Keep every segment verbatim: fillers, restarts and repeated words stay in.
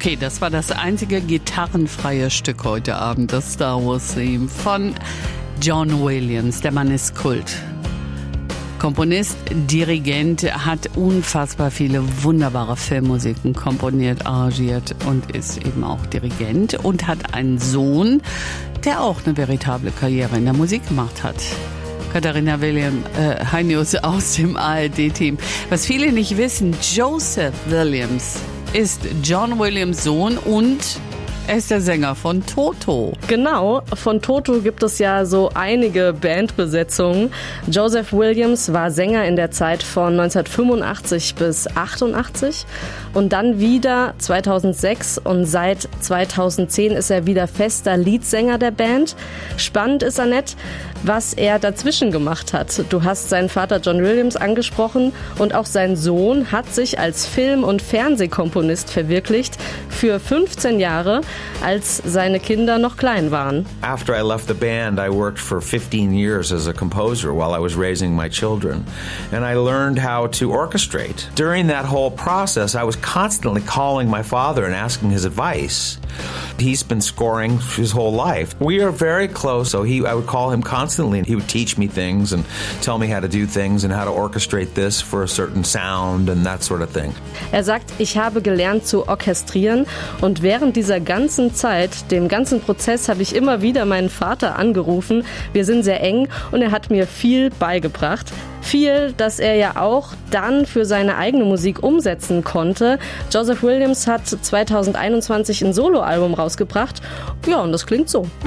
Okay, das war das einzige gitarrenfreie Stück heute Abend, das Star Wars Theme von John Williams. Der Mann ist Kult. Komponist, Dirigent, hat unfassbar viele wunderbare Filmmusiken komponiert, arrangiert und ist eben auch Dirigent und hat einen Sohn, der auch eine veritable Karriere in der Musik gemacht hat. Katharina William, äh, Heinius aus dem A R D-Team. Was viele nicht wissen, Joseph Williams ist John Williams Sohn und er ist der Sänger von Toto. Genau, von Toto gibt es ja so einige Bandbesetzungen. Joseph Williams war Sänger in der Zeit von neunzehnhundertfünfundachtzig bis achtundachtzig und dann wieder zweitausendsechs und seit zweitausendzehn ist er wieder fester Leadsänger der Band. Spannend ist Annette, was er dazwischen gemacht hat. Du hast seinen Vater John Williams angesprochen und auch sein Sohn hat sich als Film- und Fernsehkomponist verwirklicht für fünfzehn Jahre, als seine Kinder noch klein waren. After I left the band, I worked for fifteen years as a composer while I was raising my children. And I learned how to orchestrate. During that whole process, I was constantly calling my father and asking his advice. He's been scoring his whole life. We are very close, so he, I would call him constantly. He would teach me things and tell me how to do things and how to orchestrate this for a certain sound and that sort of thing. Er sagt, ich habe gelernt zu orchestrieren und während dieser ganzen Zeit, dem ganzen Prozess, habe ich immer wieder meinen Vater angerufen. Wir sind sehr eng und er hat mir viel beigebracht. Viel, das er ja auch dann für seine eigene Musik umsetzen konnte. Joseph Williams hat zweitausendeinundzwanzig ein Soloalbum rausgebracht. Ja, und das klingt so.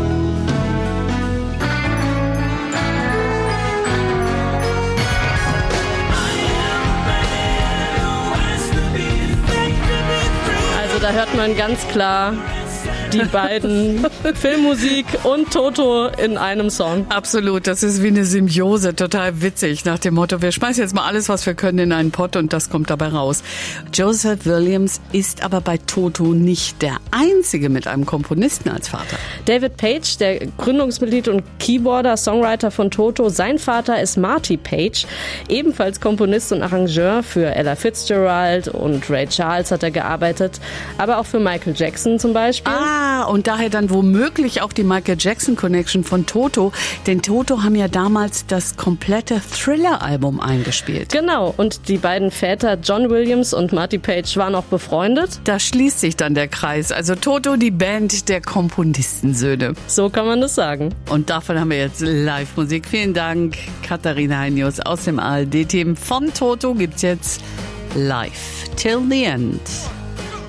Also da hört man ganz klar die beiden, Filmmusik und Toto in einem Song. Absolut, das ist wie eine Symbiose, total witzig, nach dem Motto, wir schmeißen jetzt mal alles, was wir können, in einen Pott und das kommt dabei raus. Joseph Williams ist aber bei Toto nicht der Einzige mit einem Komponisten als Vater. David Page, der Gründungsmitglied und Keyboarder, Songwriter von Toto, sein Vater ist Marty Page, ebenfalls Komponist und Arrangeur. Für Ella Fitzgerald und Ray Charles hat er gearbeitet, aber auch für Michael Jackson zum Beispiel. Ah, und daher dann womöglich auch die Michael Jackson Connection von Toto, denn Toto haben ja damals das komplette Thriller-Album eingespielt. Genau, und die beiden Väter John Williams und Marty Page waren auch befreundet. Da schließt sich dann der Kreis, also Toto, die Band der Komponistensöhne. So kann man das sagen. Und davon haben wir jetzt Live-Musik. Vielen Dank, Katharina Heinius aus dem A R D-Team. Von Toto gibt's jetzt Live Till the End.